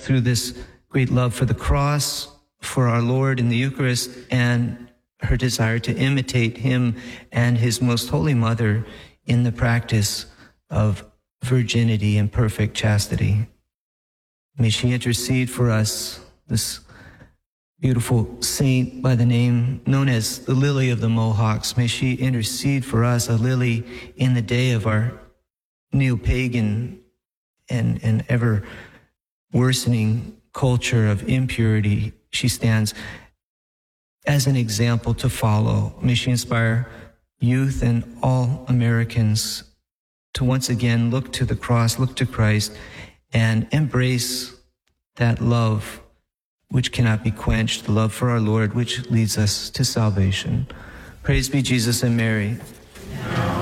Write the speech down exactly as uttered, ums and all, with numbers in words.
through this great love for the cross, for our Lord in the Eucharist, and her desire to imitate him and his most holy mother in the practice of virginity and perfect chastity. May she intercede for us, this beautiful saint by the name known as the Lily of the Mohawks. May she intercede for us, a lily in the day of our neo-pagan and, and ever worsening culture of impurity. She stands as an example to follow. May she inspire youth and all Americans to once again look to the cross, look to Christ, and embrace that love which cannot be quenched, the love for our Lord, which leads us to salvation. Praise be Jesus and Mary.